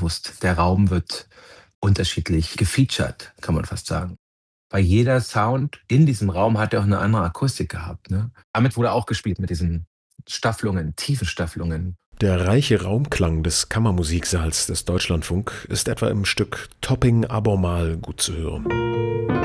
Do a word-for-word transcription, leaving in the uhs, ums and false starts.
bewusst. Der Raum wird unterschiedlich gefeatured, kann man fast sagen. Weil jeder Sound in diesem Raum hat ja auch eine andere Akustik gehabt, ne? Damit wurde auch gespielt mit diesen Staffelungen, tiefen Staffelungen. Der reiche Raumklang des Kammermusiksaals des Deutschlandfunk ist etwa im Stück Topping Abormal gut zu hören.